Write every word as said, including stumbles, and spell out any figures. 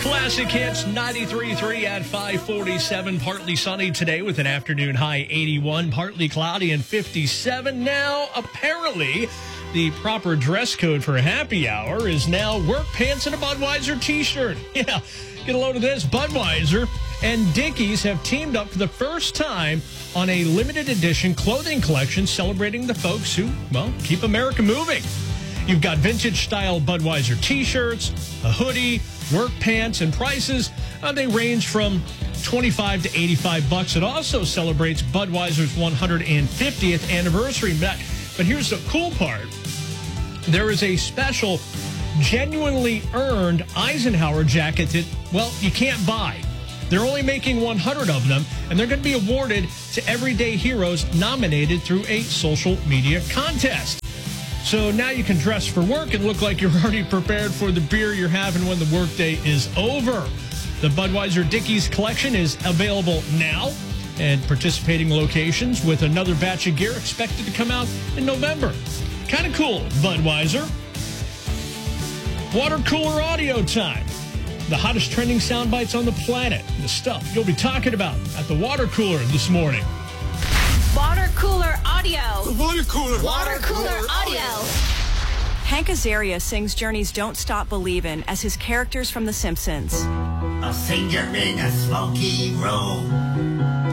Classic Hits ninety-three point three at five forty-seven. Partly sunny today with an afternoon high eighty-one. Partly cloudy and fifty-seven. Now, apparently, the proper dress code for happy hour is now work pants and a Budweiser t-shirt. Yeah, get a load of this. Budweiser and Dickies have teamed up for the first time on a limited edition clothing collection celebrating the folks who, well, keep America moving. You've got vintage-style Budweiser t-shirts, a hoodie, work pants, and prices. Uh, they range from twenty-five to eighty-five bucks. It also celebrates Budweiser's one hundred fiftieth anniversary. But, but here's the cool part. There is a special, genuinely earned Eisenhower jacket that, well, you can't buy. They're only making one hundred of them, and they're going to be awarded to everyday heroes nominated through a social media contest. So now you can dress for work and look like you're already prepared for the beer you're having when the workday is over. The Budweiser Dickies collection is available now at participating locations, with another batch of gear expected to come out in November. Kind of cool, Budweiser. Water cooler audio time. The hottest trending sound bites on the planet. The stuff you'll be talking about at the water cooler this morning. Water cooler audio. Water cooler. Water cooler audio. Hank Azaria sings Journey's Don't Stop Believin' as his characters from The Simpsons. I'll sing you in a smoky room.